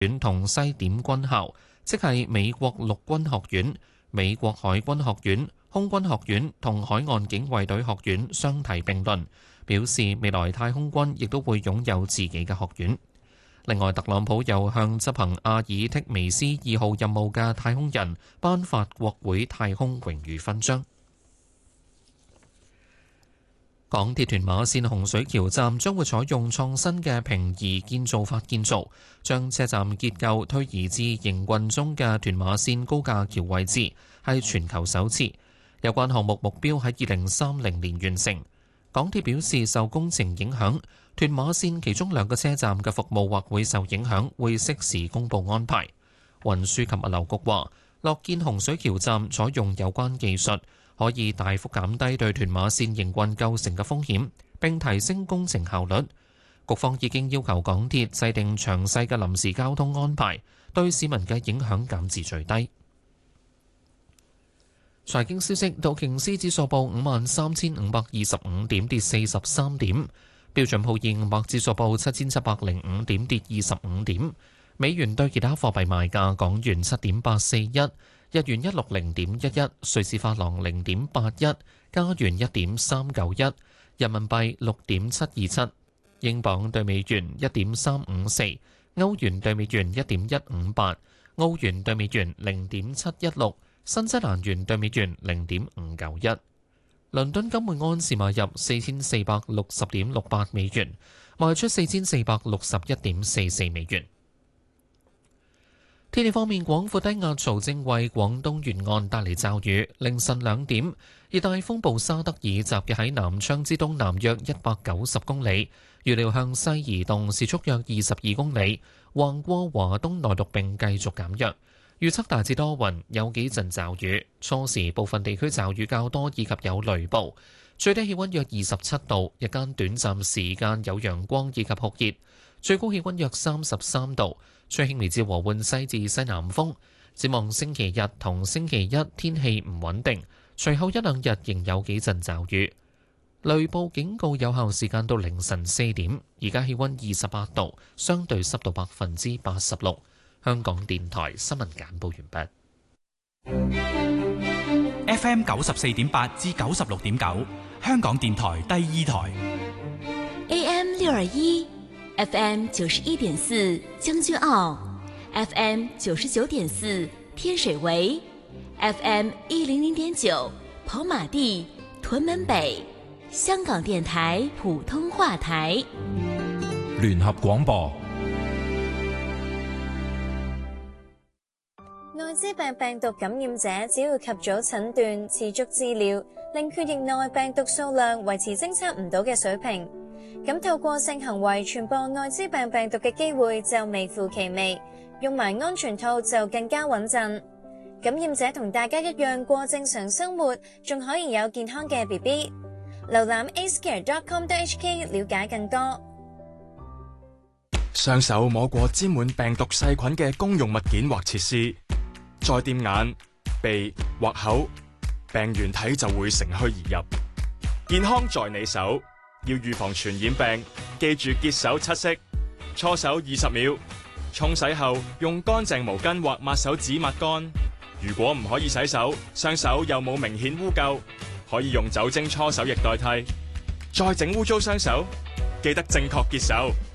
院同西點軍校，即係美國陸軍學院、美國海軍學院、空軍學院同海岸警衛隊學院相提並論，表示未來太空軍亦都會擁有自己嘅學院。另外，特朗普又向執行阿爾剔微斯2號任務嘅太空人頒發國會太空榮譽勳章。港鐵屯馬線洪水橋站將會採用創新嘅平移建造法建造，將車站結構推移至營運中嘅屯馬線高架橋位置，係全球首次。有關項目目標喺2030年完成。港鐵表示，受工程影響，屯馬線其中2個車站嘅服務或會受影響，會適時公佈安排。運輸及物流局話，樂見洪水橋站採用有關技術，可以大幅減低對屯馬線營運構成嘅風險，並提升工程效率。局方已經要求港鐵制定詳細嘅臨時交通安排，對市民嘅影響減至最低。財經消息，道瓊斯指數報53,525點，跌43點；標準普爾500指數報7,705點，跌25點。美元對其他貨幣賣價：港元7.841，日元160.11，瑞士法郎0.81，加元1.391，人民幣6.727，英鎊對美元1.354，歐元對美元1.158，澳元對美元0.716。新西蘭元對美元0.591，倫敦金每安士買入4460.68美元，賣出4461.44美元。天氣方面，廣闊低壓槽正為廣東沿岸帶嚟驟雨。凌晨2點，熱帶風暴沙德爾集結喺南昌之東南約190公里，預料向西移動，時速約22公里，橫過華東內陸並繼續減弱。預測大致多雲，有幾陣驟雨，初時部分地區驟雨較多，以及有雷暴。最低氣溫約27度，日間短暫時間有陽光以及酷熱，最高氣溫約33度，吹輕微至和緩西至西南風。展望星期日同星期一天氣唔穩定，隨後1-2日仍有幾陣驟雨。雷暴警告有效時間到凌晨4點。而家氣溫28度，相對濕度86%。香港電台新聞簡報完畢。FM 94.8至96.9，香港電台第2台。 AM 621 FM 91.4將軍澳 FM 99.4天水圍 FM 100.9跑馬地屯門北，香港電台普通話台。 聯合廣播。 艾滋病病毒感染者只要及早診斷、持續治療，令血液內病毒數量維持偵測唔到嘅水平，咁透過性行為傳播艾滋病病毒嘅機會就微乎其微，用埋安全套就更加穩陣。感染者同大家一樣過正常生活，仲可以有健康嘅 BB。瀏覽 acecare.com.hk 了解更多。 雙手摸過沾滿病毒細菌嘅公用物件或設施，再掂眼、鼻或口，病原體就會乘虛而入。健康在你手，要預防傳染病，記住潔手7式，搓手20秒，沖洗後用乾淨毛巾或抹手紙抹乾。如果唔可以洗手，雙手又冇明顯污垢，可以用酒精搓手液代替。再整污糟雙手，記得正確潔手。